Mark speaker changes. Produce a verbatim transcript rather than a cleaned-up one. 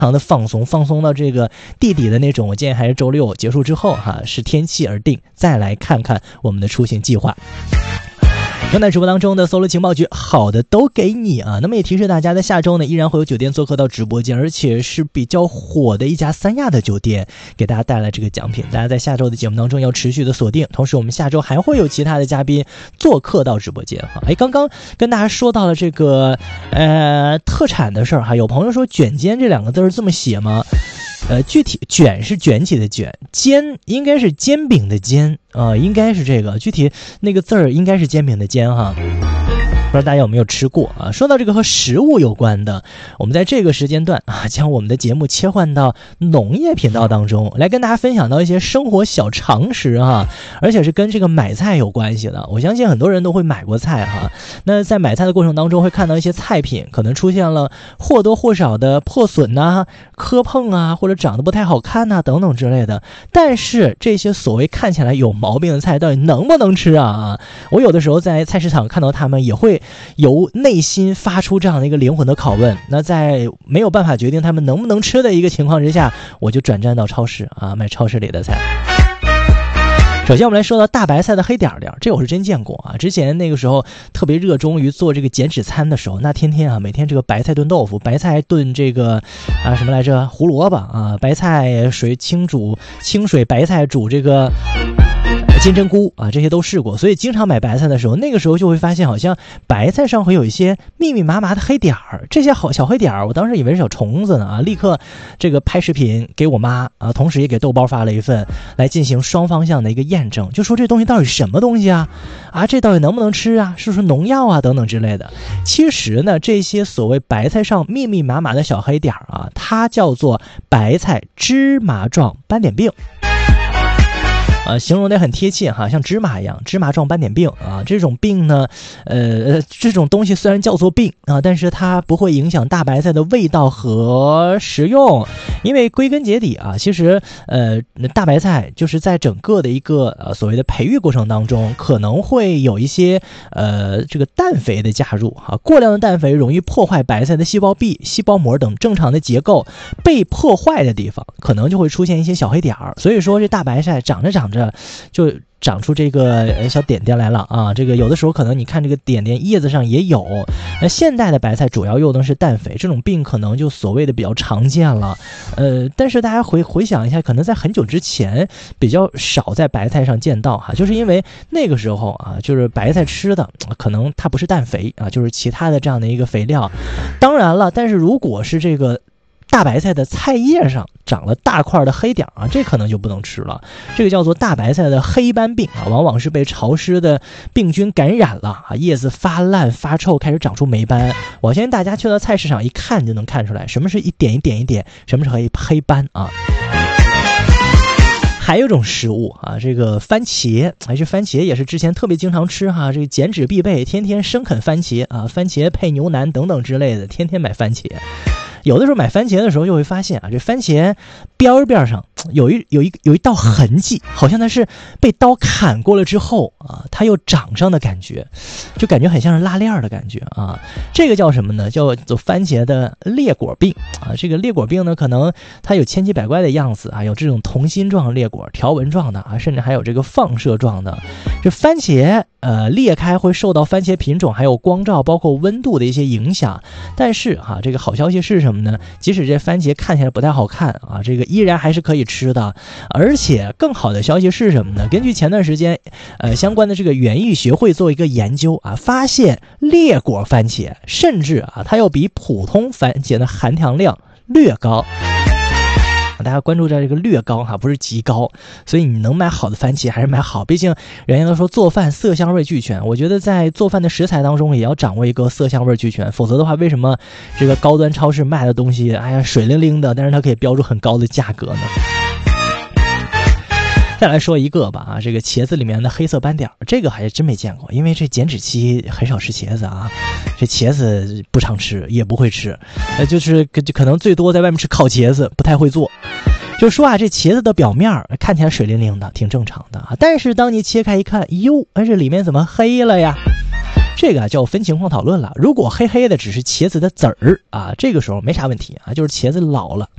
Speaker 1: 常的放松，放松到这个地底的那种。我建议还是周六结束之后哈，视天气而定，再来看看我们的出行计划。正在直播当中的搜罗情报局，好的都给你啊。那么也提示大家，在下周呢，依然会有酒店做客到直播间，而且是比较火的一家三亚的酒店，给大家带来这个奖品。大家在下周的节目当中要持续的锁定。同时，我们下周还会有其他的嘉宾做客到直播间哈。哎，刚刚跟大家说到了这个呃特产的事儿哈，有朋友说卷尖这两个字是这么写吗？呃，具体卷是卷起的卷，煎应该是煎饼的煎啊、呃，应该是这个，具体那个字儿应该是煎饼的煎哈。不知道大家有没有吃过啊？说到这个和食物有关的，我们在这个时间段啊，将我们的节目切换到农业频道当中，来跟大家分享到一些生活小常识哈，而且是跟这个买菜有关系的。我相信很多人都会买过菜哈。那在买菜的过程当中，会看到一些菜品可能出现了或多或少的破损呐、磕碰啊，或者长得不太好看呐、等等之类的。但是这些所谓看起来有毛病的菜，到底能不能吃啊？我有的时候在菜市场看到他们，也会由内心发出这样的一个灵魂的拷问。那在没有办法决定他们能不能吃的一个情况之下，我就转战到超市啊，买超市里的菜。首先我们来说到大白菜的黑点点，这我是真见过啊。之前那个时候特别热衷于做这个减脂餐的时候，那天天啊，每天这个白菜炖豆腐，白菜炖这个啊什么来着，胡萝卜啊，白菜水清煮清水白菜煮这个金针菇啊，这些都试过。所以经常买白菜的时候，那个时候就会发现好像白菜上会有一些密密麻麻的黑点儿，这些好小黑点儿，我当时以为是小虫子呢啊，立刻这个拍视频给我妈啊，同时也给豆包发了一份，来进行双方向的一个验证，就说这东西到底什么东西啊？啊，这到底能不能吃啊？是不是农药啊？等等之类的。其实呢，这些所谓白菜上密密麻麻的小黑点啊，它叫做白菜芝麻状斑点病。呃，形容的很贴切哈，像芝麻一样，芝麻状斑点病啊，这种病呢，呃，这种东西虽然叫做病啊，但是它不会影响大白菜的味道和食用，因为归根结底啊，其实呃，大白菜就是在整个的一个呃所谓的培育过程当中，可能会有一些呃这个氮肥的加入哈，过量的氮肥容易破坏白菜的细胞壁、细胞膜等正常的结构，被破坏的地方可能就会出现一些小黑点儿，所以说这大白菜长着长着。就长出这个小点点来了啊！这个有的时候可能你看这个点点叶子上也有。那现代的白菜主要用的是氮肥，这种病可能就所谓的比较常见了。呃，但是大家回回想一下，可能在很久之前比较少在白菜上见到哈，就是因为那个时候啊，就是白菜吃的可能它不是氮肥啊，就是其他的这样的一个肥料。当然了，但是如果是这个大白菜的菜叶上长了大块的黑点啊，这可能就不能吃了。这个叫做大白菜的黑斑病啊，往往是被潮湿的病菌感染了啊，叶子发烂发臭，开始长出霉斑。我相信大家去到菜市场一看就能看出来，什么是一点一点一点，什么是黑黑斑啊。还有一种食物啊，这个番茄，哎，这番茄也是之前特别经常吃哈，这个减脂必备，天天生啃番茄啊，番茄配牛腩等等之类的，天天买番茄。有的时候买番茄的时候就会发现啊，这番茄边边上有一有一有一道痕迹，好像它是被刀砍过了之后啊，它又长上的感觉，就感觉很像是拉链的感觉啊。这个叫什么呢？叫做番茄的裂果病啊。这个裂果病呢，可能它有千奇百怪的样子啊，有这种同心状裂果、条纹状的啊，甚至还有这个放射状的。这番茄呃裂开会受到番茄品种还有光照包括温度的一些影响，但是哈、啊，这个好消息是什么？什么呢？即使这番茄看起来不太好看啊，这个依然还是可以吃的。而且更好的消息是什么呢？根据前段时间呃相关的这个园艺学会做一个研究啊，发现裂果番茄甚至啊它要比普通番茄的含糖量略高。大家关注在这个略高哈，不是极高，所以你能买好的番茄还是买好，毕竟人家都说做饭色香味俱全，我觉得在做饭的食材当中也要掌握一个色香味俱全，否则的话为什么这个高端超市卖的东西哎呀水灵灵的，但是它可以标注很高的价格呢？再来说一个吧啊，这个茄子里面的黑色斑点，这个还真没见过，因为这减脂期很少吃茄子啊，这茄子不常吃，也不会吃，呃，就是可能最多在外面吃烤茄子，不太会做。就是说啊，这茄子的表面看起来水灵灵的，挺正常的啊，但是当你切开一看，哟，哎，这里面怎么黑了呀？这个就分情况讨论了。如果黑黑的只是茄子的籽儿啊，这个时候没啥问题啊，就是茄子老了